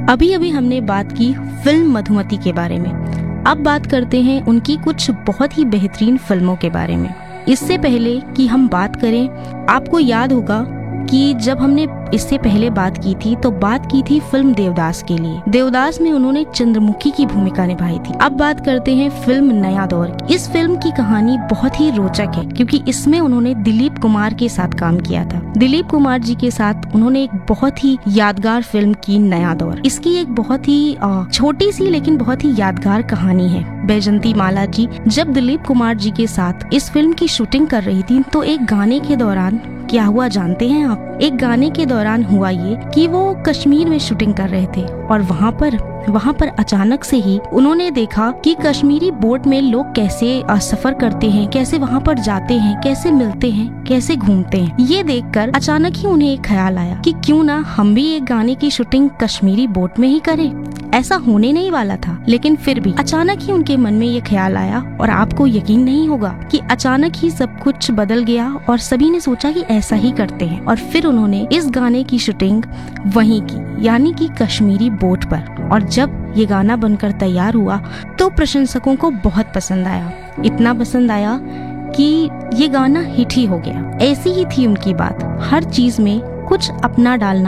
अभी अभी हमने बात की फिल्म मधुमती के बारे में। अब बात करते हैं उनकी कुछ बहुत ही बेहतरीन फिल्मों के बारे में। इससे पहले कि हम बात करें, आपको याद होगा कि जब हमने इससे पहले बात की थी तो बात की थी फिल्म देवदास के लिए। देवदास में उन्होंने चंद्रमुखी की भूमिका निभाई थी। अब बात करते हैं फिल्म नया दौर। इस फिल्म की कहानी बहुत ही रोचक है क्योंकि इसमें उन्होंने दिलीप कुमार के साथ काम किया था। दिलीप कुमार जी के साथ उन्होंने एक बहुत ही यादगार फिल्म की नया दौर। इसकी एक बहुत ही छोटी सी लेकिन बहुत ही यादगार कहानी है। बैजंती माला जी जब दिलीप कुमार जी के साथ इस फिल्म की शूटिंग कर रही थी तो एक गाने के दौरान क्या हुआ जानते हैं आप? एक गाने के दौरान हुआ ये कि वो कश्मीर में शूटिंग कर रहे थे और वहाँ पर अचानक से ही उन्होंने देखा कि कश्मीरी बोट में लोग कैसे सफर करते हैं, कैसे वहाँ पर जाते हैं, कैसे मिलते हैं, कैसे घूमते हैं। ये देखकर अचानक ही उन्हें एक ख्याल आया कि क्यों ना हम भी एक गाने की शूटिंग कश्मीरी बोट में ही करें। ऐसा होने नहीं वाला था, लेकिन फिर भी अचानक ही उनके मन में ये ख्याल आया और आपको यकीन नहीं होगा कि अचानक ही सब कुछ बदल गया और सभी ने सोचा कि ऐसा ही करते हैं। और फिर उन्होंने इस गाने की शूटिंग वहीं की, यानी कि कश्मीरी बोट पर। और जब ये गाना बनकर तैयार हुआ तो प्रशंसकों को बहुत पसंद आया। इतना पसंद आया कि ये गाना हिट ही हो गया। ऐसी ही थी उनकी बात, हर चीज में कुछ अपना डालना